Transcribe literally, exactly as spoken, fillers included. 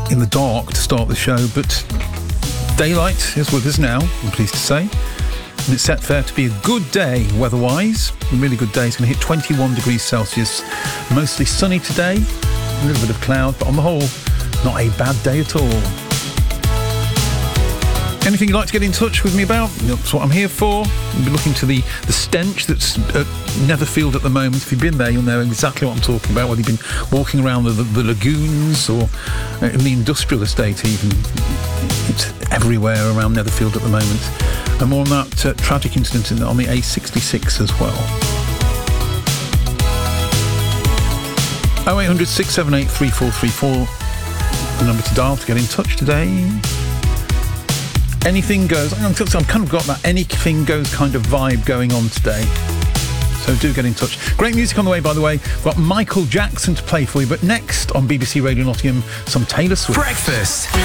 in the dark to start the show, but daylight is with us now, I'm pleased to say. And it's set fair to be a good day weather-wise. A really good day. It's going to hit twenty-one degrees Celsius. Mostly sunny today. A little bit of cloud, but on the whole, not a bad day at all. Anything you'd like to get in touch with me about? That's what I'm here for. We'll be looking to the, the stench that's at Netherfield at the moment. If you've been there, you'll know exactly what I'm talking about, whether you've been walking around the, the, the lagoons or in the industrial estate even. It's everywhere around Netherfield at the moment. And more on that uh, tragic incident in, on the A sixty-six as well. oh eight hundred, six seven eight, three four three four, the number to dial to get in touch today. Anything goes. I've kind of got that anything goes kind of vibe going on today. So do get in touch. Great music on the way, by the way. We've got Michael Jackson to play for you. But next on B B C Radio Nottingham, some Taylor Swift. Breakfast